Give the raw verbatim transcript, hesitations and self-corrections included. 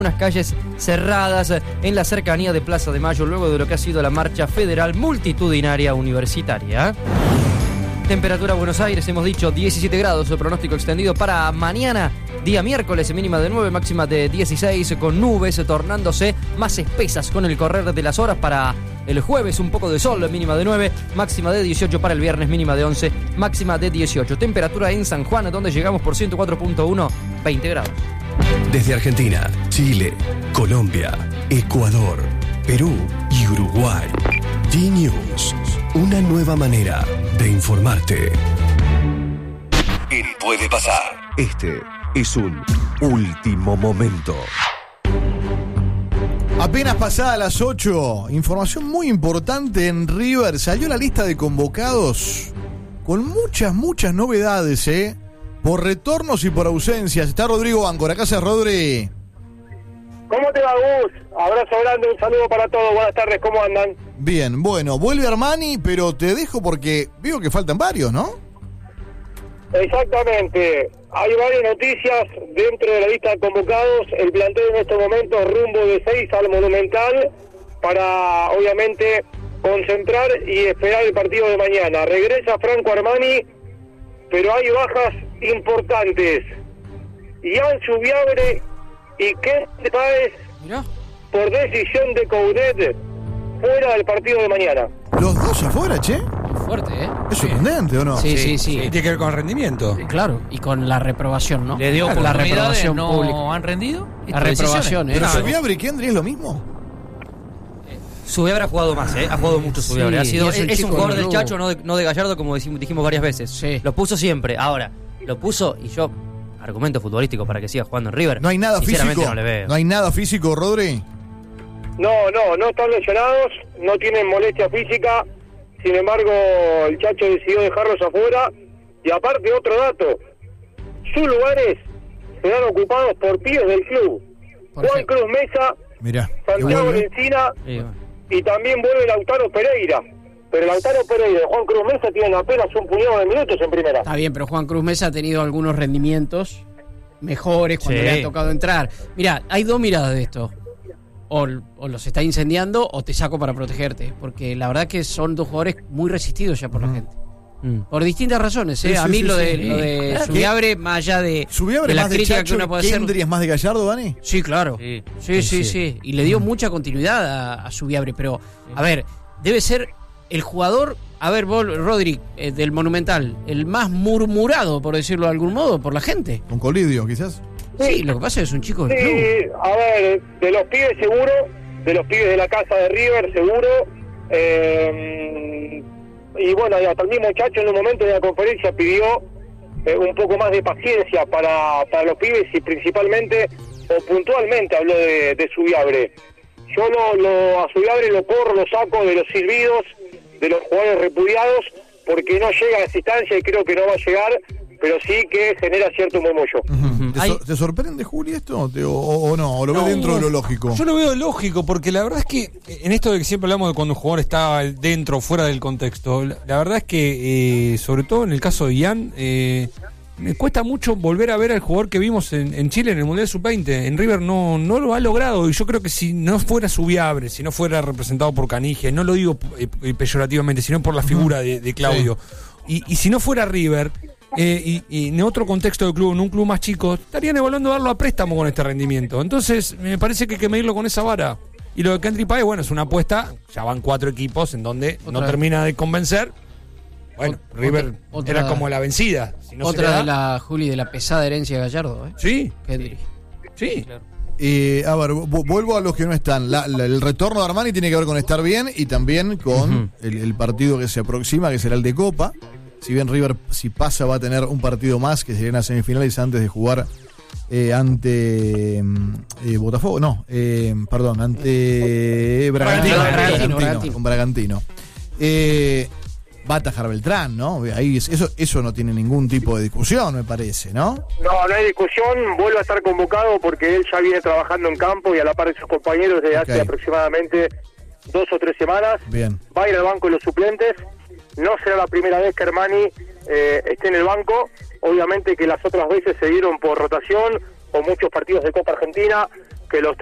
unas calles cerradas en la cercanía de Plaza de Mayo, luego de lo que ha sido la marcha federal multitudinaria universitaria. Temperatura Buenos Aires, hemos dicho diecisiete grados, el pronóstico extendido para mañana, día miércoles, mínima de nueve, máxima de dieciséis, con nubes tornándose más espesas con el correr de las horas. Para el jueves un poco de sol, mínima de nueve, máxima de dieciocho. Para el viernes mínima de once, máxima de dieciocho. Temperatura en San Juan, donde llegamos por ciento cuatro punto uno, veinte grados. Desde Argentina, Chile, Colombia, Ecuador, Perú y Uruguay. D-News, una nueva manera de informarte. En Puede Pasar. Este es un último momento. Apenas pasada las ocho, información muy importante en River. Salió la lista de convocados con muchas, muchas novedades, ¿eh? Por retornos y por ausencias. Está Rodrigo Áncora. Acá está Rodri. ¿Cómo te va, Gus? Abrazo grande, un saludo para todos. Buenas tardes, ¿cómo andan? Bien, bueno, vuelve Armani, pero te dejo porque veo que faltan varios, ¿no? Exactamente. Hay varias noticias dentro de la lista de convocados. El planteo en estos momentos rumbo de seis al Monumental para, obviamente, concentrar y esperar el partido de mañana. Regresa Franco Armani, pero hay bajas importantes. Ian Subiabre y Kent Páez, Mirá. por decisión de Coudet, fuera del partido de mañana. Los dos afuera, che. Fuerte, ¿eh? Es sorprendente, ¿o no? Sí, sí, sí. Sí, tiene que ver con el rendimiento. Sí, claro, y con la reprobación, ¿no? Le dio Claro, la oportunidades, reprobación no pública. han rendido. La reprobación, ¿eh? Pero Claro. Subiabre y Kendry es lo mismo. Subiabre ha jugado más, ¿eh? Ha jugado mucho Subiabre. Sí, ha sido, y es es, un es chico un jugador del del club. Chacho, no de, no de Gallardo, como dijimos, dijimos varias veces. Sí. Lo puso siempre. Ahora, lo puso y yo, argumento futbolístico para que siga jugando en River. No hay nada Sinceramente físico. no le veo. No hay nada físico, Rodri. No, no, no están lesionados, no tienen molestia física. Sin embargo, el Chacho decidió dejarlos afuera. Y aparte, otro dato: sus lugares serán ocupados por pibes del club. Por Juan ejemplo. Cruz Mesa, Mirá. que Santiago vuelve. Lencina Sí, bueno. y también vuelve Lautaro Pereira. Pero Lautaro Pereira y Juan Cruz Mesa tienen apenas un puñado de minutos en primera. Está bien, pero Juan Cruz Mesa ha tenido algunos rendimientos mejores cuando Sí. le ha tocado entrar. Mirá, hay dos miradas de esto. O, o los está incendiando o te saco para protegerte. Porque la verdad que son dos jugadores muy resistidos ya por la gente. Mm. Por distintas razones, ¿eh? Sí, a sí, mí sí, lo, sí. de, lo de Claro. Subiabre, más allá de, Subiabre de la más de crítica Chacho, que uno puede hacer. Kendry es más de Gallardo, Dani. Sí, claro. Sí. Sí, sí, Sí, sí, sí. Y le dio mucha continuidad a, a Subiabre. Pero, a ver, debe ser el jugador, a ver, vos, Rodri, eh, del Monumental, el más murmurado, por decirlo de algún modo, por la gente. Con Colidio, quizás. Sí, lo que pasa es que es un chico del club. Sí, a ver, de los pibes seguro, de los pibes de la casa de River seguro. Eh, y bueno, y hasta el mismo Chacho en un momento de la conferencia pidió eh, un poco más de paciencia para, para los pibes y principalmente o puntualmente habló de, de Subiabre. Yo lo, lo, a Subiabre lo corro, lo saco de los silbidos, de los jugadores repudiados, porque no llega a esa instancia y creo que no va a llegar, pero sí que genera cierto murmullo. Ujú. ¿Te, Hay- sor- ¿Te sorprende, Juli, esto? ¿Te- o, o no? ¿O lo ves No. dentro de lo lógico? Yo lo veo lógico, porque la verdad es que en esto de que siempre hablamos de cuando un jugador está dentro o fuera del contexto, la, la verdad es que, eh, sobre todo en el caso de Ian, eh, me cuesta mucho volver a ver al jugador que vimos en, en Chile en el Mundial sub veinte. En River no, no lo ha logrado, y yo creo que si no fuera Subiabre, si no fuera representado por Canigia, no lo digo eh, peyorativamente, sino por la figura de, de Claudio, y, y si no fuera River, eh, y, y en otro contexto de club, en un club más chico, estarían evaluando darlo a préstamo con este rendimiento. Entonces, me parece que hay que medirlo con esa vara. Y lo de Kendry Páez, bueno, es una apuesta, ya van cuatro equipos en donde no Otra- termina de convencer. Bueno, Ot- River otra- otra- era como la vencida. Si no se Otra le da- de la, Juli, de la pesada herencia de Gallardo, ¿eh? Sí, Kendry. sí. Eh, a ver, vu- vuelvo a los que no están. La- la- el retorno de Armani tiene que ver con estar bien y también con Ujú. el, el partido que se aproxima, que será el de Copa. Si bien River, si pasa, va a tener un partido más, que serían las semifinales antes de jugar eh, ante mm, eh, Botafogo. No, eh, perdón, ante Bragantino. Bragantino, Bragantino, Bragantino. con Bragantino. Eh, va a atajar Beltrán, ¿no? Ahí es- eso, eso no tiene ningún tipo de discusión, me parece, ¿no? No, no hay discusión, vuelve a estar convocado porque él ya viene trabajando en campo y a la par de sus compañeros desde Ok. hace aproximadamente dos o tres semanas. Bien. Va a ir al banco de los suplentes. No será la primera vez que Armani eh, esté en el banco. Obviamente que las otras veces se dieron por rotación o muchos partidos de Copa Argentina, que los